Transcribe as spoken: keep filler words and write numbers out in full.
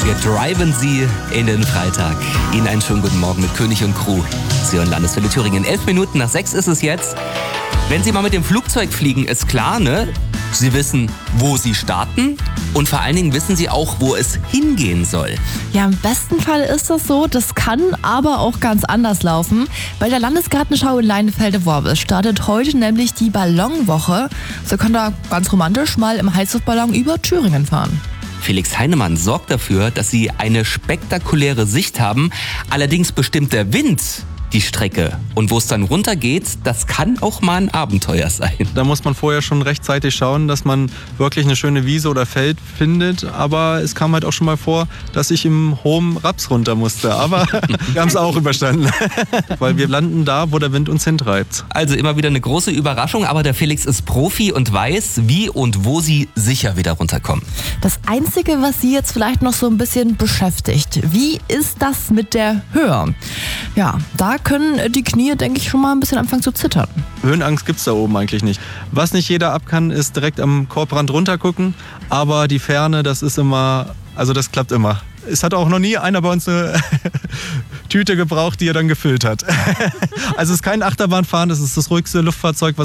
Wir driven Sie in den Freitag. Ihnen einen schönen guten Morgen mit König und Crew. Sie hören Landeswelle Thüringen. Elf Minuten nach sechs ist es jetzt. Wenn Sie mal mit dem Flugzeug fliegen, ist klar, ne? Sie wissen, wo Sie starten und vor allen Dingen wissen Sie auch, wo es hingehen soll. Ja, im besten Fall ist das so. Das kann aber auch ganz anders laufen. Bei der Landesgartenschau in Leinefelde-Worbis startet heute nämlich die Ballonwoche. So kann da ganz romantisch mal im Heißluftballon über Thüringen fahren. Felix Heinemann sorgt dafür, dass Sie eine spektakuläre Sicht haben. Allerdings bestimmt der Wind die Strecke. Und wo es dann runtergeht, das kann auch mal ein Abenteuer sein. Da muss man vorher schon rechtzeitig schauen, dass man wirklich eine schöne Wiese oder Feld findet. Aber es kam halt auch schon mal vor, dass ich im hohen Raps runter musste. Aber wir haben es auch überstanden. Weil wir landen da, wo der Wind uns hintreibt. Also immer wieder eine große Überraschung, aber der Felix ist Profi und weiß, wie und wo Sie sicher wieder runterkommen. Das Einzige, was Sie jetzt vielleicht noch so ein bisschen beschäftigt, wie ist das mit der Höhe? Ja, da können die Knie, denke ich, schon mal ein bisschen anfangen zu zittern. Höhenangst gibt es da oben eigentlich nicht. Was nicht jeder ab kann, ist direkt am Korbrand runter gucken. Aber die Ferne, das ist immer, also das klappt immer. Es hat auch noch nie einer bei uns eine Tüte gebraucht, die er dann gefüllt hat. Also es ist kein Achterbahnfahren, das ist das ruhigste Luftfahrzeug, was